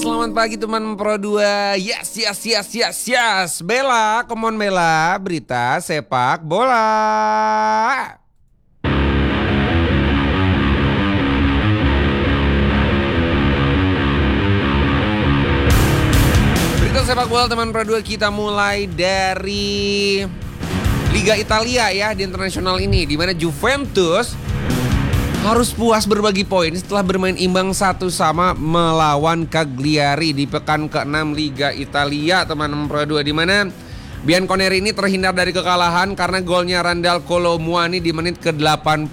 Selamat pagi teman Pro 2. Yes. Bella, come on Bella, berita sepak bola. Berita sepak bola teman Pro 2, kita mulai dari Liga Italia ya, di internasional ini, di mana Juventus harus puas berbagi poin setelah bermain imbang 1-1 melawan Cagliari di pekan ke-6 Liga Italia teman-teman Pro 2, di mana Bianconeri ini terhindar dari kekalahan karena golnya Randal Kolo Muani di menit ke-81.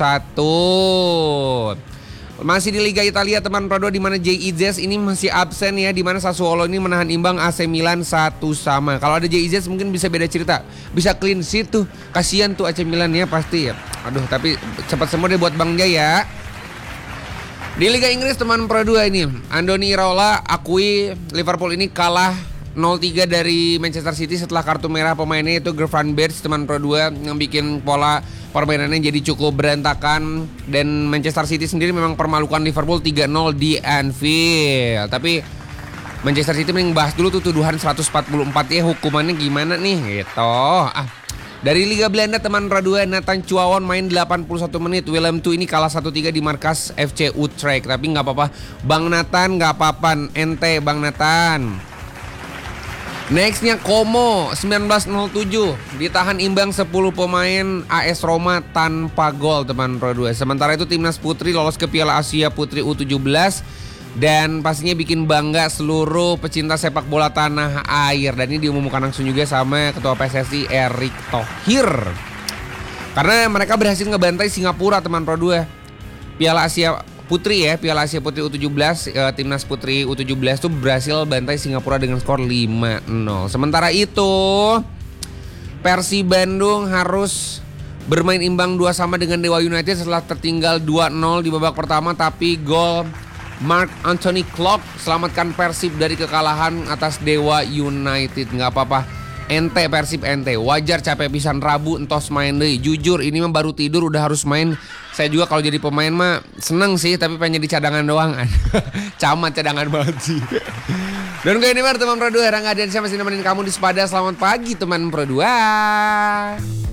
Masih di Liga Italia teman Pro 2, di mana JIZ ini masih absen ya, di mana Sassuolo ini menahan imbang AC Milan 1-1. Kalau ada JIZ mungkin bisa beda cerita, bisa clean sheet tuh. Kasihan tuh AC Milan ya pasti ya. Aduh, tapi cepat sembuh deh buat Bang Jaya. Di Liga Inggris teman Pro 2 ini, Andoni Iraola akui Liverpool ini kalah 0-3 dari Manchester City setelah kartu merah pemainnya itu Gervin Bates teman Pro 2, yang bikin pola permainannya jadi cukup berantakan. Dan Manchester City sendiri memang permalukan Liverpool 3-0 di Anfield. Tapi Manchester City mending bahas dulu tuh tuduhan 144 ya, hukumannya gimana nih gitu. Dari Liga Belanda teman Pro 2, Nathan Chuaon main 81 menit. Willem II ini kalah 1-3 di markas FC Utrecht. Tapi gak apa-apa Bang Nathan, gak apa-apa ente Bang Nathan. Nextnya Como 1907 ditahan imbang 10 pemain AS Roma tanpa gol teman Pro 2. Sementara itu timnas putri lolos ke Piala Asia Putri U17 dan pastinya bikin bangga seluruh pecinta sepak bola tanah air. Dan ini diumumkan langsung juga sama Ketua PSSI Erick Thohir, karena mereka berhasil ngebantai Singapura teman Pro 2. Piala Asia Putri ya, Piala Asia Putri U17, timnas putri U17 tuh berhasil bantai Singapura dengan skor 5-0. Sementara itu Persib Bandung harus bermain imbang 2-2 dengan Dewa United setelah tertinggal 2-0 di babak pertama, tapi gol Mark Anthony Klopp selamatkan Persib dari kekalahan atas Dewa United. Nggak apa-apa, ente Persib ente, wajar capek pisan Rabu entos main deh. Jujur ini mah baru tidur udah harus main. Saya juga kalau jadi pemain mah seneng sih, tapi pengen jadi cadangan doang. Camat cadangan banget sih. Dan kayak ini teman Pro 2, Rangga Diansyah masih nemenin kamu di Sepada. Selamat pagi teman Pro 2.